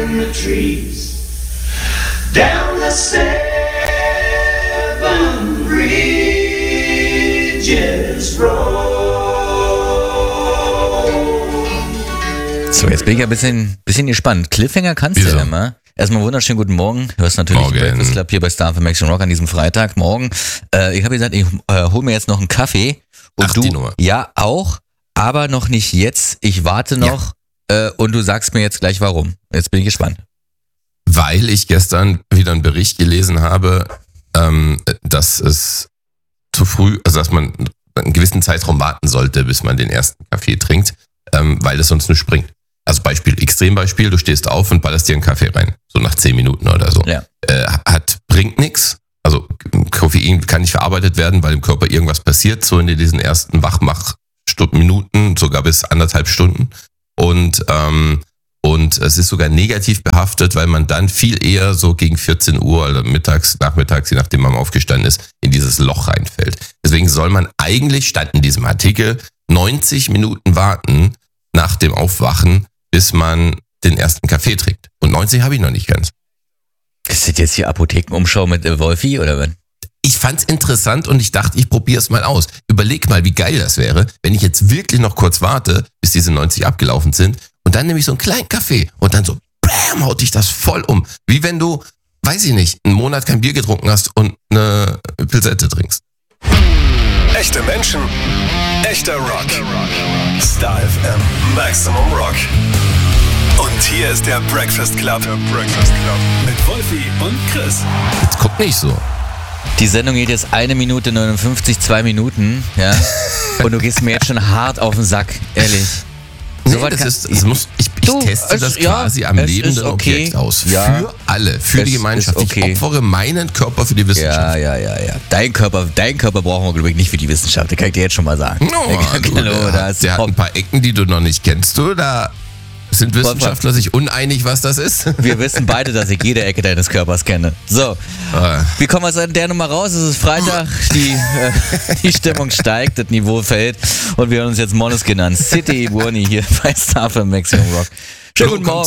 in the trees, down the 7 Bridges Road. So, jetzt bin ich ein bisschen gespannt. Cliffhanger kannst du ja immer. Erstmal wunderschönen guten Morgen. Du hörst natürlich den Breakfast Club hier bei Star FM Action Rock an diesem Freitagmorgen. Ich habe gesagt, ich hole mir jetzt noch einen Kaffee. Und Ach, du, die Nummer. ja auch, aber noch nicht jetzt. Ich warte noch und du sagst mir jetzt gleich warum. Jetzt bin ich gespannt. Weil ich gestern wieder einen Bericht gelesen habe, dass es zu früh, also dass man einen gewissen Zeitraum warten sollte, bis man den ersten Kaffee trinkt, weil es sonst nicht springt. Also Extrembeispiel, du stehst auf und ballerst dir einen Kaffee rein, so nach 10 Minuten oder so. Ja. Bringt nichts. Also Koffein kann nicht verarbeitet werden, weil im Körper irgendwas passiert, so in diesen ersten Wachmach-Minuten, sogar bis 1,5 Stunden. Und es ist sogar negativ behaftet, weil man dann viel eher so gegen 14 Uhr oder nachmittags, je nachdem man aufgestanden ist, in dieses Loch reinfällt. Deswegen soll man eigentlich, stand in diesem Artikel, 90 Minuten warten nach dem Aufwachen, bis man den ersten Kaffee trinkt. Und 90 habe ich noch nicht ganz. Ist das jetzt hier Apothekenumschau mit Wolfi oder was? Ich fand's interessant und ich dachte, ich probiere es mal aus. Überleg mal, wie geil das wäre, wenn ich jetzt wirklich noch kurz warte, bis diese 90 abgelaufen sind und dann nehme ich so einen kleinen Kaffee und dann so, bam, haut dich das voll um. Wie wenn du, weiß ich nicht, einen Monat kein Bier getrunken hast und eine Pilsette trinkst. Echte Menschen, echter Rock. Star FM Maximum Rock. Und hier ist der Breakfast Club. Mit Wolfi und Chris. Jetzt guck nicht so. Die Sendung geht jetzt 1 Minute 59, 2 Minuten, ja. Und du gehst mir jetzt schon hart auf den Sack, ehrlich. Nee, ich teste das quasi am lebenden Objekt aus. Ja. Für alle, für die Gemeinschaft. Okay. Ich opfere meinen Körper für die Wissenschaft. Ja. Dein Körper brauchen wir, glaube ich, nicht für die Wissenschaft. Das kann ich dir jetzt schon mal sagen. Der hat ein paar Ecken, die du noch nicht kennst. Da sind Wissenschaftler sich uneinig, was das ist. Wir wissen beide, dass ich jede Ecke deines Körpers kenne. So, wie kommen wir aus der Nummer raus? Es ist Freitag, die Stimmung steigt, das Niveau fällt und wir haben uns jetzt Måneskin an. City Burnie hier bei Star FM Maximum Rock. Schönen guten Morgen.